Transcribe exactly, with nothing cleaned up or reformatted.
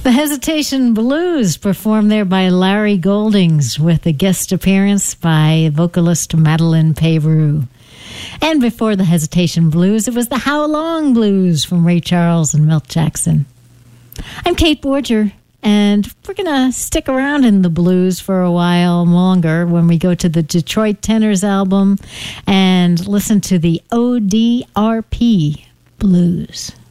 The Hesitation Blues, performed there by Larry Goldings, with a guest appearance by vocalist Madeline Peyroux. And before the Hesitation Blues, it was the How Long Blues from Ray Charles and Milt Jackson. I'm Kate Borger, and we're going to stick around in the blues for a while longer when we go to the Detroit Tenors album and listen to the O D R P Blues.